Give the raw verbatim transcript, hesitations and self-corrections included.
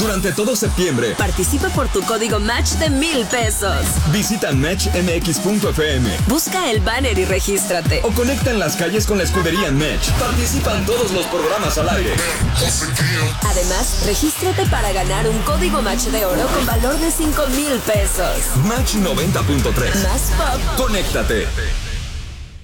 Durante todo septiembre, participa por tu código Match de mil pesos. Visita match m x punto f m. Busca el banner y regístrate. O conecta en las calles con la escudería Match. Participan todos los programas al aire. Además, regístrate para ganar un código Match de oro con valor de cinco mil pesos. Match noventa punto tres. Más pop. Conéctate.